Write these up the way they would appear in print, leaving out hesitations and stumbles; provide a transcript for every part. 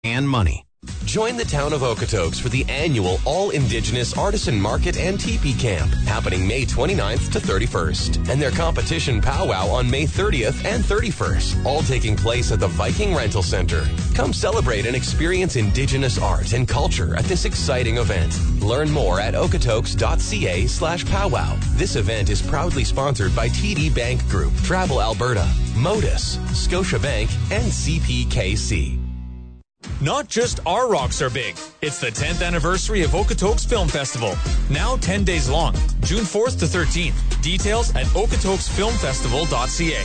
and money. Join the town of Okotoks for the annual All-Indigenous Artisan Market and Teepee Camp, happening May 29th to 31st, and their competition powwow on May 30th and 31st, all taking place at the Viking Rental Center. Come celebrate and experience Indigenous art and culture at this exciting event. Learn more at okotoks.ca/powwow. This event is proudly sponsored by TD Bank Group, Travel Alberta, Modus, Scotiabank, and CPKC. Not just our rocks are big. It's the 10th anniversary of Okotoks Film Festival. Now 10 days long, June 4th to 13th. Details at okotoksfilmfestival.ca.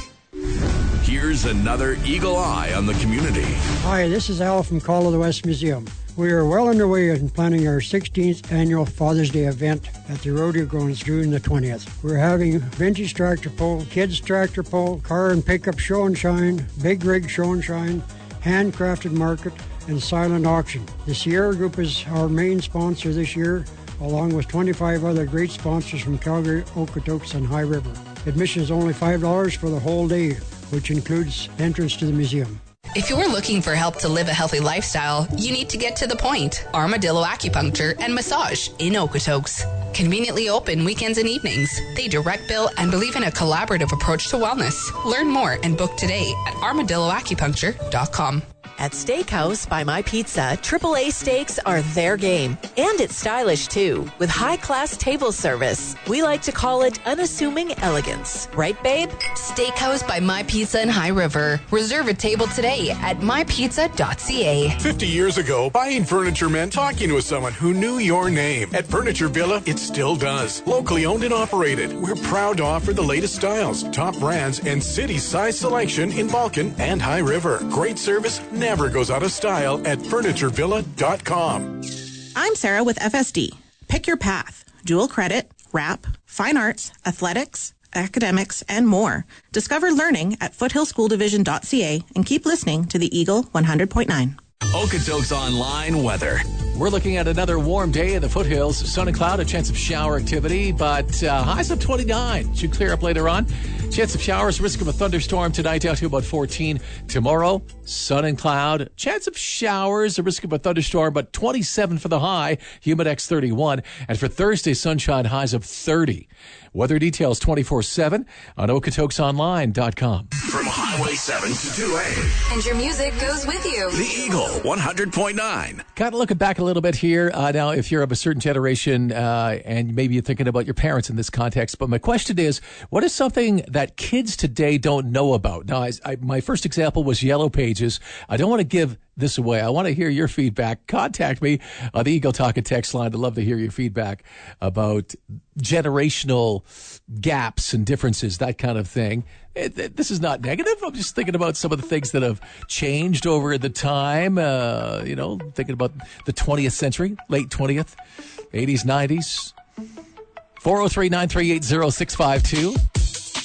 Here's another Eagle Eye on the community. Hi, this is Al from Call of the West Museum. We are well underway in planning our 16th annual Father's Day event at the Rodeo Grounds June the 20th. We're having vintage tractor pull, kids tractor pull, car and pickup show and shine, big rig show and shine, handcrafted market, and silent auction. The Sierra Group is our main sponsor this year, along with 25 other great sponsors from Calgary, Okotoks, and High River. Admission is only $5 for the whole day, which includes entrance to the museum. If you're looking for help to live a healthy lifestyle, you need to get to the point. Armadillo Acupuncture and Massage in Okotoks. Conveniently open weekends and evenings. They direct bill and believe in a collaborative approach to wellness. Learn more and book today at armadilloacupuncture.com. At Steakhouse by My Pizza, AAA steaks are their game. And it's stylish, too, with high-class table service. We like to call it unassuming elegance. Right, babe? Steakhouse by My Pizza in High River. Reserve a table today at mypizza.ca. 50 years ago, buying furniture meant talking to someone who knew your name. At Furniture Villa, it still does. Locally owned and operated, we're proud to offer the latest styles, top brands, and city-size selection in Vulcan and High River. Great service never goes out of style at FurnitureVilla.com. I'm Sarah with FSD. Pick your path. Dual credit, rap, fine arts, athletics, academics, and more. Discover learning at foothillschooldivision.ca and keep listening to the Eagle 100.9. Okotoks Online weather. We're looking at another warm day in the foothills. Sun and cloud, a chance of shower activity, but highs of 29. Should clear up later on. Chance of showers, risk of a thunderstorm tonight down to about 14. Tomorrow, sun and cloud, chance of showers, a risk of a thunderstorm, but 27 for the high, humidex 31. And for Thursday, sunshine, highs of 30. Weather details 24/7 on okotoksonline.com. From Highway 7 to 2A. And your music goes with you. The Eagle 100.9. Kind of looking back a little bit here. Now, if you're of a certain generation and maybe you're thinking about your parents in this context, but my question is, what is something that kids today don't know about? Now, my first example was Yellow Pages. I don't want to give this away. I want to hear your feedback. Contact me on the Eagle Talk and Text line. I'd love to hear your feedback about generational gaps and differences, that kind of thing. This is not negative. I'm just thinking about some of the things that have changed over the time, thinking about the 20th century, late 20th, 80s, 90s. 403-938-0652.